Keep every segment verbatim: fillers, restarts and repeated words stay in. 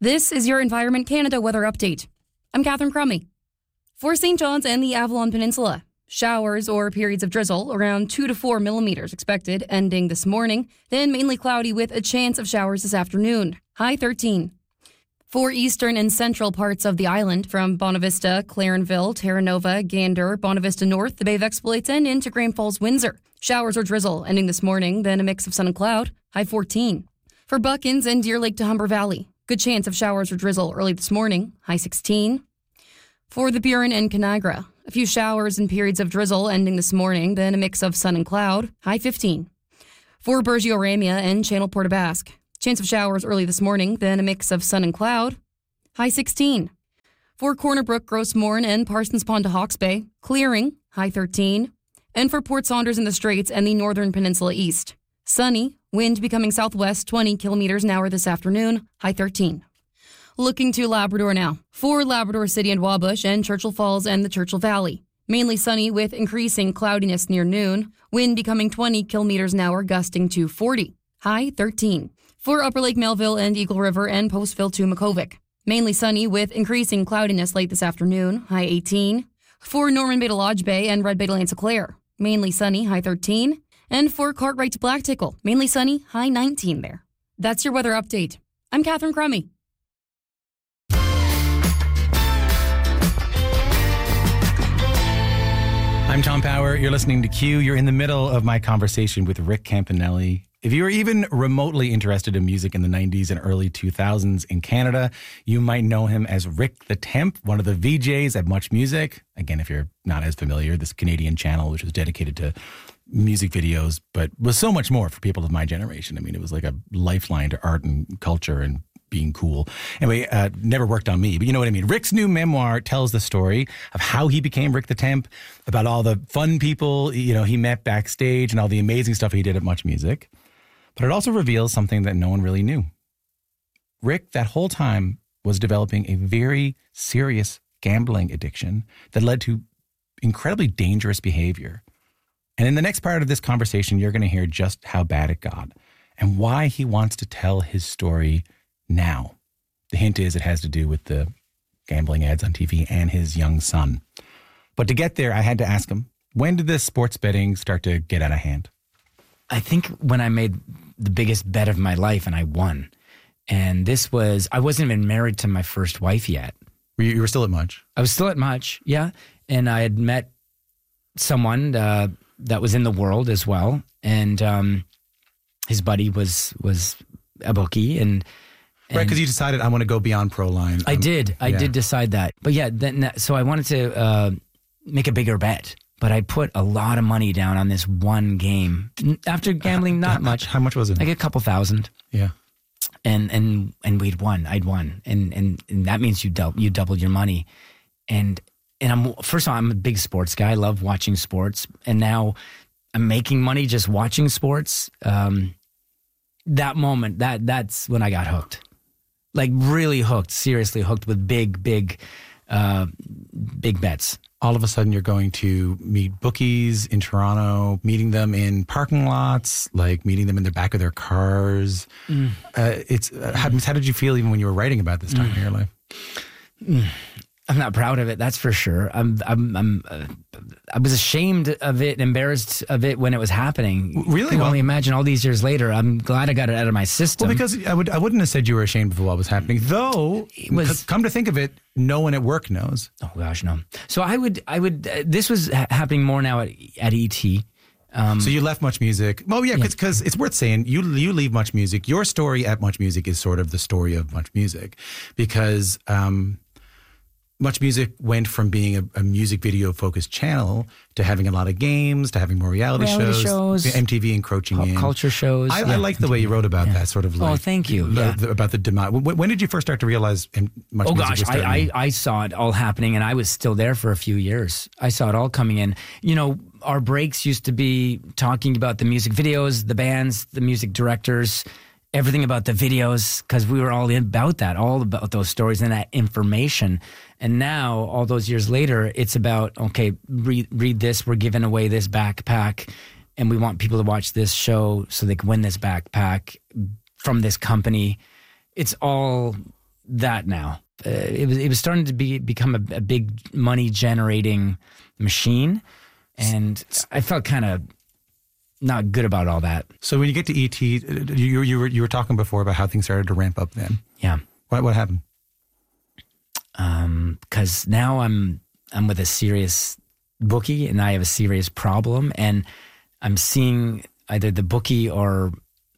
This is your Environment Canada weather update. I'm Catherine Crummy. For Saint John's and the Avalon Peninsula, showers or periods of drizzle around two to four millimeters expected, ending this morning, then mainly cloudy with a chance of showers this afternoon. High thirteen. For eastern and central parts of the island, from Bonavista, Clarenville, Terra Nova, Gander, Bonavista North, the Bay of Exploits, and into Grand Falls, Windsor, showers or drizzle ending this morning, then a mix of sun and cloud. High fourteen. For Buckins and Deer Lake to Humber Valley, good chance of showers or drizzle early this morning. High sixteen. For the Burin and Canagra, a few showers and periods of drizzle ending this morning, then a mix of sun and cloud. High fifteen. For Bergio Ramia and Channel Port aux Basques, chance of showers early this morning, then a mix of sun and cloud. High sixteen. For Corner Brook, Gross Mourne, and Parsons Pond to Hawke's Bay, clearing. High thirteen. And for Port Saunders in the Straits and the Northern Peninsula East, sunny, wind becoming southwest twenty kilometers an hour this afternoon. High thirteen. Looking to Labrador now. For Labrador City and Wabush and Churchill Falls and the Churchill Valley, mainly sunny with increasing cloudiness near noon. Wind becoming twenty kilometers an hour, gusting to forty. High thirteen. For Upper Lake Melville and Eagle River and Postville to Makovic, mainly sunny with increasing cloudiness late this afternoon. High eighteen. For Norman Bay to Lodge Bay and Red Bay to Lansa Clare, mainly sunny. High thirteen. And for Cartwright to Black Tickle, mainly sunny. High nineteen there. That's your weather update. I'm Catherine Crummy. I'm Tom Power. You're listening to Q. You're in the middle of my conversation with Rick Campanelli. If you were even remotely interested in music in the nineties and early two thousands in Canada, you might know him as Rick the Temp, one of the V Js at Much Music. Again, if you're not as familiar, this Canadian channel, which was dedicated to music videos, but was so much more for people of my generation. I mean, it was like a lifeline to art and culture and being cool. Anyway, uh, never worked on me, but you know what I mean. Rick's new memoir tells the story of how he became Rick the Temp, about all the fun people, you know, he met backstage and all the amazing stuff he did at Much Music. But it also reveals something that no one really knew. Rick, that whole time, was developing a very serious gambling addiction that led to incredibly dangerous behavior. And in the next part of this conversation, you're going to hear just how bad it got and why he wants to tell his story now. The hint is it has to do with the gambling ads on T V and his young son. But to get there, I had to ask him, when did this sports betting start to get out of hand? I think when I made the biggest bet of my life and I won. And this was, I wasn't even married to my first wife yet. Were you, you were still at Much? I was still at Much, yeah. And I had met someone uh, that was in the world as well. And um, his buddy was was a bookie. And Right, because you decided I want to go beyond pro line. I um, did. I yeah. did decide that. But yeah, then so I wanted to uh, make a bigger bet. But I put a lot of money down on this one game. After gambling, not how, much. How much was it? Like a couple thousand. Yeah. And and and we'd won. I'd won. And and, and that means you dou- you doubled your money. And and I'm first of all, I'm a big sports guy. I love watching sports. And now I'm making money just watching sports. Um, that moment, that that's when I got hooked. Like really hooked, seriously hooked with big, big, uh, big bets. All of a sudden you're going to meet bookies in Toronto, meeting them in parking lots, like meeting them in the back of their cars. Mm. Uh, it's uh, how, how did you feel even when you were writing about this time mm. in your life? Mm. I'm not proud of it, that's for sure. I'm, I'm, I'm, uh, I was ashamed of it, embarrassed of it when it was happening. Really? I can well, only imagine all these years later. I'm glad I got it out of my system. Well, because I would, I wouldn't have said you were ashamed of what was happening, though. It was, come to think of it, no one at work knows. Oh gosh, no. So I would, I would. Uh, this was ha- happening more now at, at E T. Um, so you left Much Music. Well, yeah, because yeah. it's worth saying you you leave Much Music. Your story at Much Music is sort of the story of Much Music, because. Um, Much Music went from being a, a music video focused channel to having a lot of games, to having more reality, reality shows, shows, M T V encroaching pop in. culture shows. I, yeah. I like the way you wrote about yeah. that, sort of like. Oh, thank you. The, yeah. the, about the demise. When, when did you first start to realize Much oh, Music gosh, was I, starting? I, I saw it all happening, and I was still there for a few years. I saw it all coming in. You know, our breaks used to be talking about the music videos, the bands, the music directors, everything about the videos, because we were all about that, all about those stories and that information. And now, all those years later, it's about, okay, read, read this, we're giving away this backpack, and we want people to watch this show so they can win this backpack from this company. It's all that now. Uh, it was it was starting to be become a, a big money generating machine, and I felt kind of not good about all that. So when you get to E T, you you were you were talking before about how things started to ramp up. Then, yeah, what what happened? Um, because now I'm I'm with a serious bookie, and I have a serious problem, and I'm seeing either the bookie or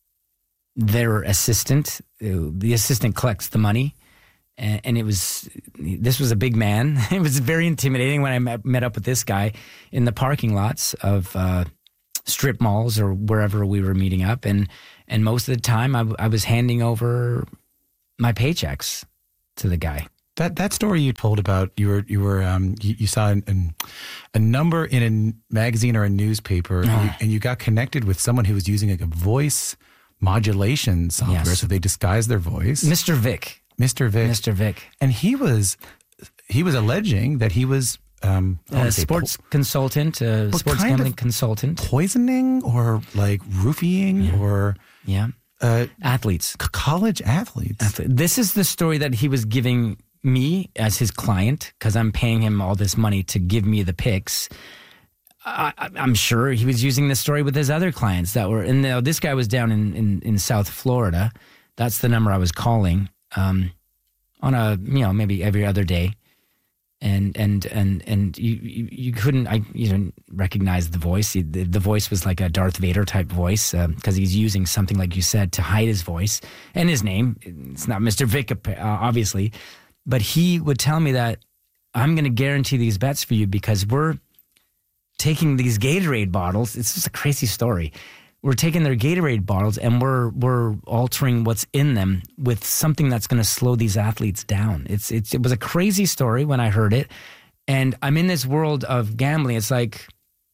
their assistant. The assistant collects the money. And it was, this was a big man. It was very intimidating when I met, met up with this guy in the parking lots of uh, strip malls or wherever we were meeting up. And and most of the time I, I was handing over my paychecks to the guy. That that story you told about, you were, you were um, you, you saw an, an, a number in a magazine or a newspaper, oh. and, you, and you got connected with someone who was using like a voice modulation software. Yes. So they disguised their voice. Mister Vic. Mister Vic. Mister Vic. And he was he was alleging that he was um, a sports po- consultant, a sports gambling consultant. Poisoning or like roofying yeah. or yeah. Uh, athletes. C- college athletes. Athlete. This is the story that he was giving me as his client because I'm paying him all this money to give me the picks. I, I'm sure he was using this story with his other clients that were, and you know, this guy was down in, in, in South Florida. That's the number I was calling. Um, on a, you know, maybe every other day. And, and, and, and you, you, you couldn't, I, you didn't recognize the voice. The, the voice was like a Darth Vader type voice, um, cause he's using something like you said to hide his voice and his name. It's not Mister Vic, uh, obviously, but he would tell me that I'm going to guarantee these bets for you because we're taking these Gatorade bottles. It's just a crazy story. We're taking their Gatorade bottles and we're we're altering what's in them with something that's going to slow these athletes down. It's it's it was a crazy story when I heard it, and I'm in this world of gambling. It's like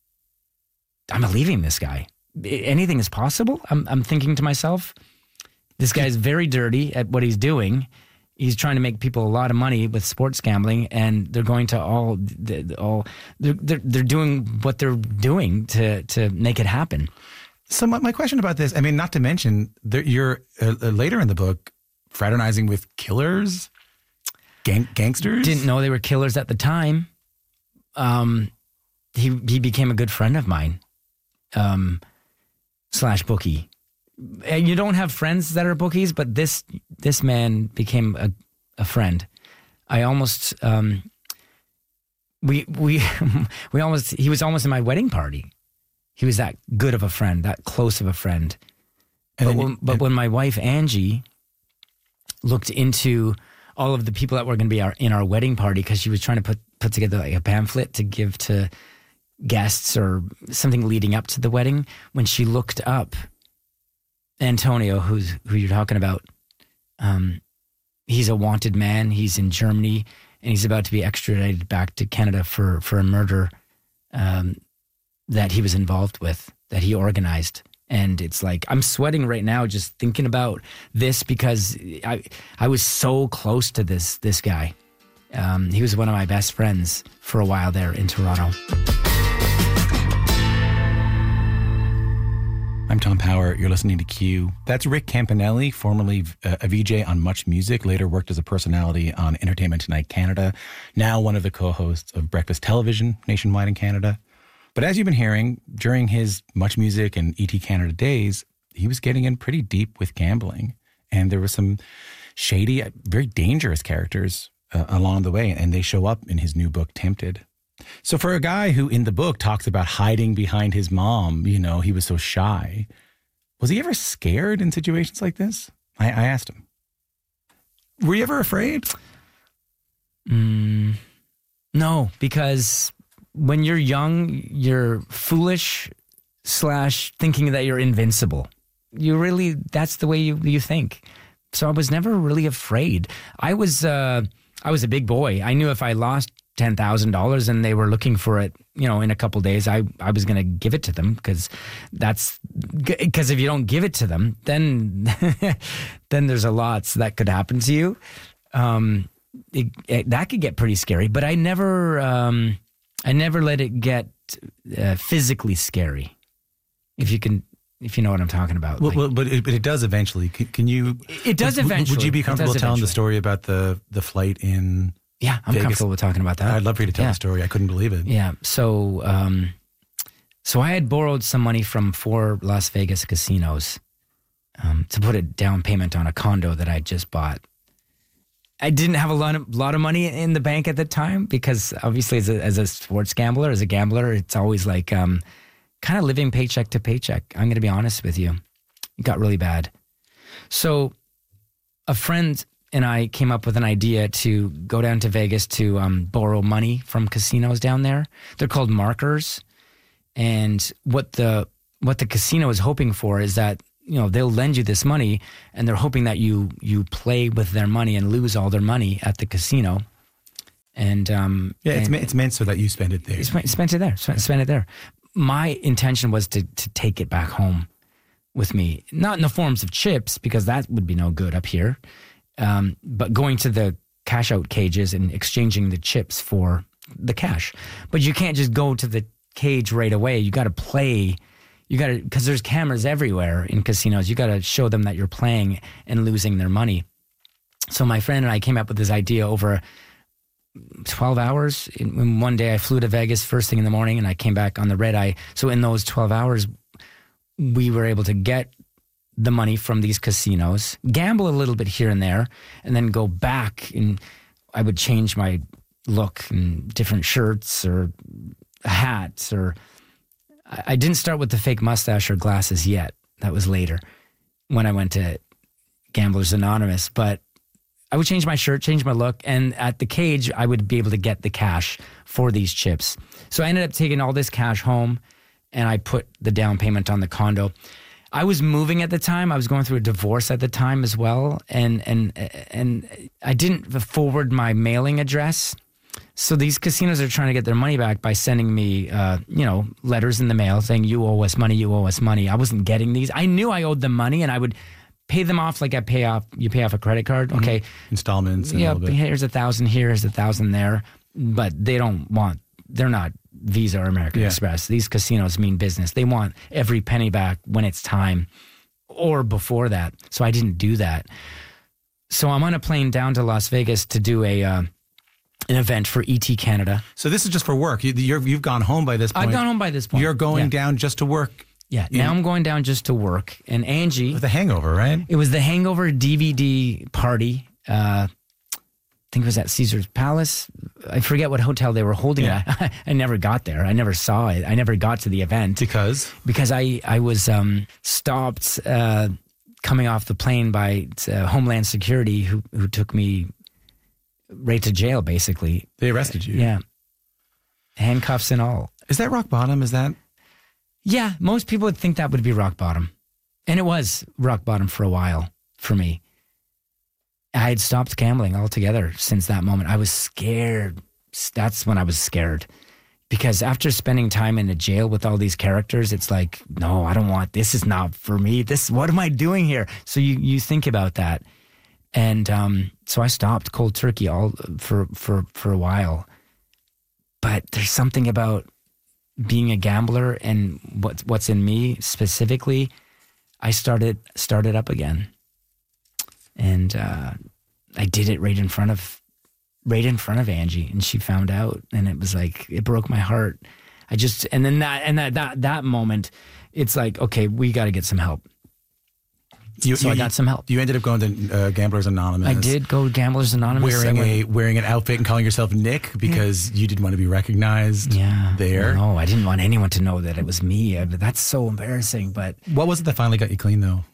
I'm believing this guy. Anything is possible. I'm I'm thinking to myself, this guy's very dirty at what he's doing. He's trying to make people a lot of money with sports gambling, and they're going to all all they're they're, they're doing what they're doing to to make it happen. So my, my question about this, I mean, not to mention, there, you're uh, uh, later in the book fraternizing with killers, gang, gangsters. Didn't know they were killers at the time. Um, he he became a good friend of mine, um, slash bookie. And you don't have friends that are bookies, but this this man became a a friend. I almost um, we we we almost he was almost in my wedding party. He was that good of a friend, that close of a friend. And but, when, but when my wife, Angie, looked into all of the people that were going to be our, in our wedding party, because she was trying to put, put together like a pamphlet to give to guests or something leading up to the wedding, when she looked up Antonio, who's who you're talking about, um, he's a wanted man. He's in Germany, and he's about to be extradited back to Canada for, for a murder um that he was involved with, that he organized. And it's like, I'm sweating right now just thinking about this because I I was so close to this this guy. Um, he was one of my best friends for a while there in Toronto. I'm Tom Power. You're listening to Q. That's Rick Campanelli, formerly a V J on Much Music, later worked as a personality on Entertainment Tonight Canada, now one of the co-hosts of Breakfast Television nationwide in Canada. But as you've been hearing, during his Much Music and E T Canada days, he was getting in pretty deep with gambling. And there were some shady, very dangerous characters uh, along the way. And they show up in his new book, Tempted. So for a guy who in the book talks about hiding behind his mom, you know, he was so shy. Was he ever scared in situations like this? I, I asked him. Were you ever afraid? Mm, no, because when you're young, you're foolish slash thinking that you're invincible. You really, that's the way you, you think. So I was never really afraid. I was, uh, I was a big boy. I knew if I lost ten thousand dollars and they were looking for it, you know, in a couple of days, I, I was going to give it to them because that's, because if you don't give it to them, then, then there's a lot that could happen to you. Um, it, it, that could get pretty scary, but I never, um, I never let it get uh, physically scary. If you can, if you know what I'm talking about. Well, like, well but, it, but it does eventually. Can, can you? It does would, eventually. Would you be It comfortable does telling the eventually. story about the the flight in? Yeah, I'm Vegas? comfortable with talking about that. I'd love for you to tell yeah. the story. I couldn't believe it. Yeah. So, um, so I had borrowed some money from four Las Vegas casinos um, to put a down payment on a condo that I just bought. I didn't have a lot of lot of money in the bank at the time because obviously, as a, as a sports gambler, as a gambler, it's always like um, kind of living paycheck to paycheck. I'm going to be honest with you. It got really bad. So, a friend and I came up with an idea to go down to Vegas to um, borrow money from casinos down there. They're called markers. And what the what the casino is hoping for is that, you know, they'll lend you this money and they're hoping that you you play with their money and lose all their money at the casino. And um, Yeah, it's, and, me- it's meant so that you spend it there. Spend, spend it there. Spend, spend it there. My intention was to to take it back home with me, not in the forms of chips because that would be no good up here. Um, but going to the cash out cages and exchanging the chips for the cash. But you can't just go to the cage right away. You got to play. You got to, because there's cameras everywhere in casinos. You got to show them that you're playing and losing their money. So my friend and I came up with this idea over twelve hours. In, in one day I flew to Vegas first thing in the morning and I came back on the red eye. So in those twelve hours, we were able to get the money from these casinos, gamble a little bit here and there, and then go back and I would change my look in different shirts or hats or I didn't start with the fake mustache or glasses yet. That was later when I went to Gamblers Anonymous, but I would change my shirt, change my look, and at the cage, I would be able to get the cash for these chips. So I ended up taking all this cash home and I put the down payment on the condo. I was moving at the time. I was going through a divorce at the time as well. And and and I didn't forward my mailing address. So these casinos are trying to get their money back by sending me, uh, you know, letters in the mail saying, you owe us money, you owe us money. I wasn't getting these. I knew I owed them money and I would pay them off like I pay off, you pay off a credit card. Okay. Mm-hmm. Installments. And yeah, a little bit. here's a thousand here, here's a thousand there. But they don't want, they're not Visa or American Yeah. Express. These casinos mean business. They want every penny back when it's time or before that. So I didn't do that. So I'm on a plane down to Las Vegas to do a uh, an event for E T Canada. So this is just for work. You, you're, you've gone home by this point. I've gone home by this point. You're going yeah. down just to work. Yeah, in- now I'm going down just to work. And Angie, With a hangover, right? it was the Hangover D V D party. Uh, I think it was at Caesar's Palace. I forget what hotel they were holding Yeah. it at. I never got there. I never saw it. I never got to the event Because because I, I was um, stopped uh, coming off the plane by uh, Homeland Security who, who took me right to jail, basically. they arrested you. Yeah. Handcuffs and all. Is that rock bottom? Is that? Yeah, most people would think that would be rock bottom. And it was rock bottom for a while for me. I had stopped gambling altogether since that moment. I was scared. That's when I was scared. Because after spending time in a jail with all these characters, it's like, no, I don't want, this is not for me. This, what am I doing here? So you, you think about that. And um, so I stopped cold turkey all for, for, for a while. But there's something about being a gambler and what, what's in me specifically, I started started up again. And uh, I did it right in front of right in front of Angie, and she found out, and it was like it broke my heart. I just and then that and that that that moment, it's like, okay, we got to get some help. You, so you, I got some help. You ended up going to uh, Gamblers Anonymous. I did go to Gamblers Anonymous. Wearing I went- a wearing an outfit and calling yourself Nick because you didn't want to be recognized. yeah there. No, I didn't want anyone to know that it was me. I- That's so embarrassing. But What was it that finally got you clean, though?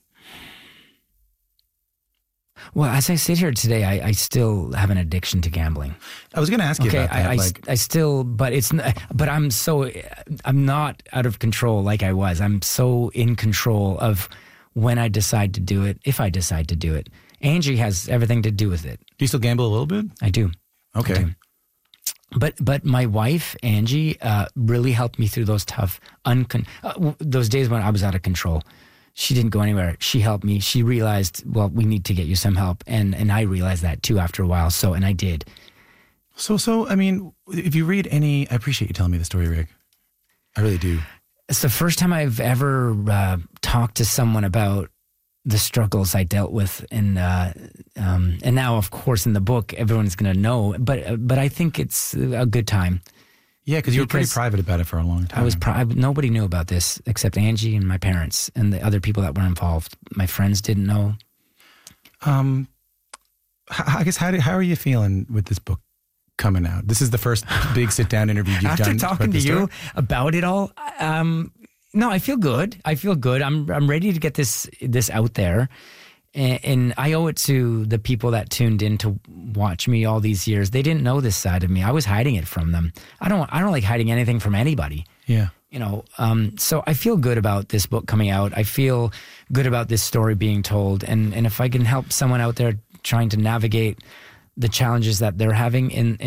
well, as I sit here today, I, I still have an addiction to gambling. I was going to ask you Okay, about that. I, I, like, I still, but it's, n- but I'm so, I'm not out of control like I was. I'm so in control of when I decide to do it, if I decide to do it. Angie has everything to do with it. do you still gamble a little bit? I do. Okay. I do. But but my wife Angie uh, really helped me through those tough, uncon- uh, w- those days when I was out of control. She didn't go anywhere. She helped me. She realized, well, we need to get you some help, and and I realized that too after a while. So and I did. So, so I mean, if you read any, I appreciate you telling me the story, Rick. I really do. It's the first time I've ever uh, talked to someone about the struggles I dealt with, and uh, um, and now, of course, in the book, everyone's going to know. But uh, but I think it's a good time. Yeah, because you were pretty private about it for a long time. I was. Pri- nobody knew about this except Angie and my parents and the other people that were involved. My friends didn't know. Um, I guess how do, how are you feeling with this book coming out? This is the first big sit down interview you've After done. After talking to you about it all, um, no, I feel good. I feel good. I'm I'm ready to get this this out there. And, and I owe it to the people that tuned in to watch me all these years. They didn't know this side of me. I was hiding it from them. I don't. I don't like hiding anything from anybody. Yeah. You know. Um, so I feel good about this book coming out. I feel good about this story being told. And and if I can help someone out there trying to navigate the challenges that they're having in